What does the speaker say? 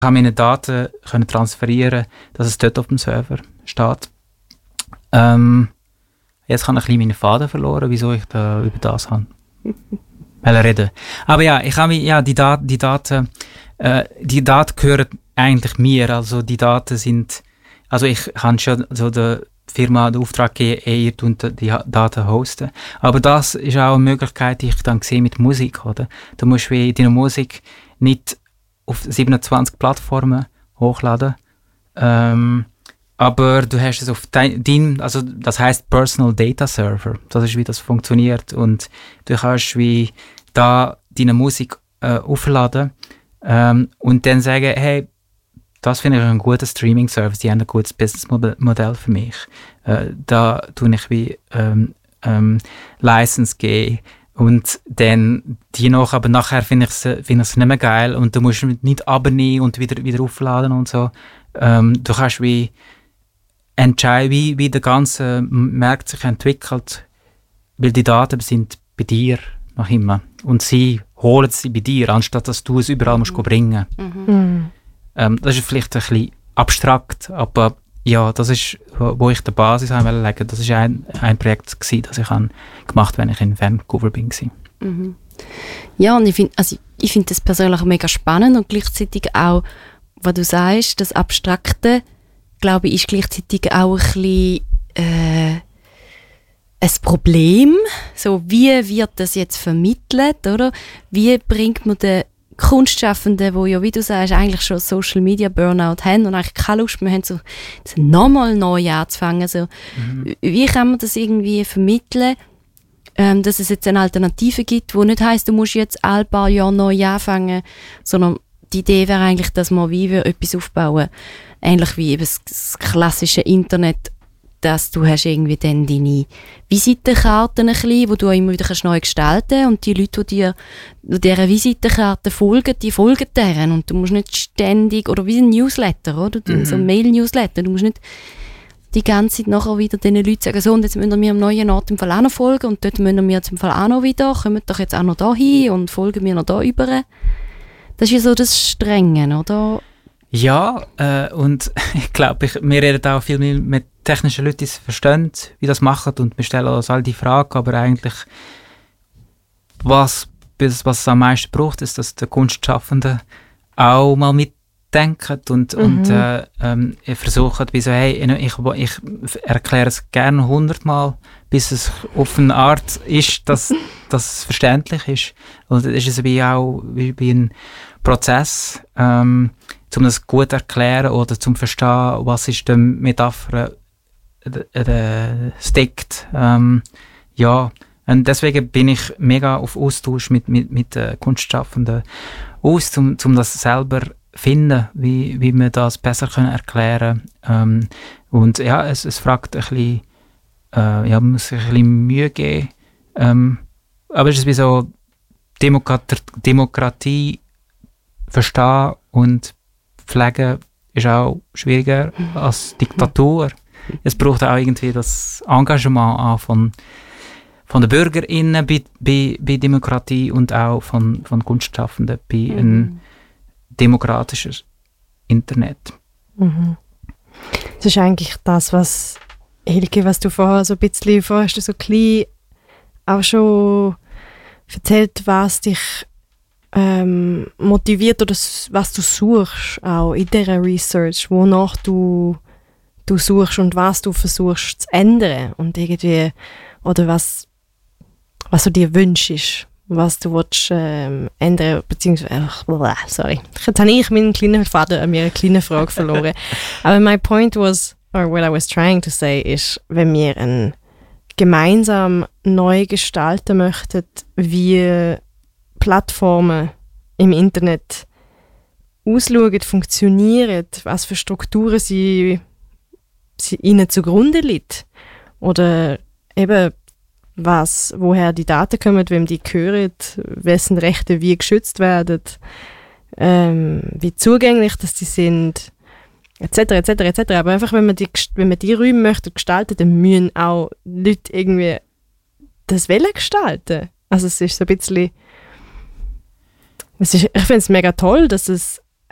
kann meine Daten können transferieren, dass es dort auf dem Server steht. Jetzt habe ich ein bisschen meinen Faden verloren, wieso ich da über das habe reden. Aber ja, ich habe die Daten gehören eigentlich mir. Also die Daten sind, also ich habe schon so der Firma den Auftrag gegeben, ihr tut die Daten hosten. Aber das ist auch eine Möglichkeit, die ich dann sehe mit Musik, oder? Du musst wie deine Musik nicht auf 27 Plattformen hochladen. Aber du hast es auf also das heißt Personal Data Server. Das ist, wie das funktioniert. Und du kannst wie da deine Musik aufladen und dann sagen, hey, das finde ich ein guter Streaming-Service, die haben ein gutes Businessmodell für mich. Da tue ich wie License geben und dann die noch, aber nachher finde ich es nicht mehr geil und du musst nicht abnehmen und wieder aufladen und so. Du kannst wie entscheiden, wie der ganze Markt sich entwickelt, weil die Daten sind bei dir noch immer und sie holen sie bei dir, anstatt dass du es überall musst bringen. Das ist vielleicht ein bisschen abstrakt, aber ja, das ist, wo ich die Basis legen wollte. Das war ein Projekt, das ich gemacht habe, wenn ich in Vancouver war. Ja, und ich finde das persönlich mega spannend und gleichzeitig auch, was du sagst, das Abstrakte, glaube ich, ist gleichzeitig auch ein bisschen ein Problem. So, wie wird das jetzt vermittelt, oder? Wie bringt man den Kunstschaffenden, die ja, wie du sagst, eigentlich schon Social Media Burnout haben und eigentlich keine Lust mehr haben, so nochmal neu anzufangen. So, wie kann man das irgendwie vermitteln, dass es jetzt eine Alternative gibt, die nicht heisst, du musst jetzt alle paar Jahre neu anfangen, sondern die Idee wäre eigentlich, dass man wie etwas aufbauen, ähnlich wie eben das klassische Internet, dass du hast irgendwie dann deine Visitenkarten ein bisschen, die du immer wieder neu gestalten kannst und die Leute, die dieser Visitenkarte folgen, die folgen deren und du musst nicht ständig, oder wie ein Newsletter, oder? So ein Mail-Newsletter, du musst nicht die ganze Zeit nachher wieder diesen Leuten sagen, so und jetzt müssen wir am neuen Ort im Fall auch noch folgen und dort müssen wir jetzt im Fall auch noch wieder, kommen doch jetzt auch noch da hin und folgen wir noch da über. Das ist ja so das Strenge, oder? Ja, und ich glaube, wir reden auch viel mit technischen Leuten, die es verstehen, wie das machen und wir stellen uns all die Fragen, aber eigentlich was es am meisten braucht, ist, dass der Kunstschaffende auch mal mitdenken und versuchen, wie so, hey, ich erkläre es gerne 100-mal, bis es auf eine Art ist, dass es verständlich ist. Und es ist wie auch wie ein Prozess, um das gut zu erklären oder zum verstehen, was ist die Metapher steckt. Ja, und deswegen bin ich mega auf Austausch mit Kunstschaffenden aus, um das selber finden, wie wir das besser erklären können. Und ja, es fragt ein bisschen, man muss sich ein bisschen Mühe geben. Aber es ist wie so Demokratie verstehen und pflegen ist auch schwieriger als Diktatur. Es braucht auch irgendwie das Engagement auch von den BürgerInnen bei Demokratie und auch von Kunstschaffenden bei einem demokratischen Internet. Das ist eigentlich das, was Hilke, was du vorher so ein bisschen hast du so klein auch schon erzählt, was dich motiviert oder was du suchst auch in dieser Research, wonach du suchst und was du versuchst zu ändern und irgendwie, oder was du dir wünschst, was du willst, ändern, beziehungsweise, sorry, jetzt habe ich meinen kleinen Vater an mir eine kleine Frage verloren. Aber my point was, or what I was trying to say, ist, wenn wir gemeinsam neu gestalten möchten, wie Plattformen im Internet ausschauen, funktionieren, was für Strukturen sie ihnen zugrunde liegt oder eben woher die Daten kommen, wem die gehören, wessen Rechte wie geschützt werden, wie zugänglich dass die sind, etc. Aber einfach, wenn man die Räume möchte gestalten, dann müssen auch Leute irgendwie das wollen gestalten. Also es ist so ein bisschen, ich finde es mega toll, dass es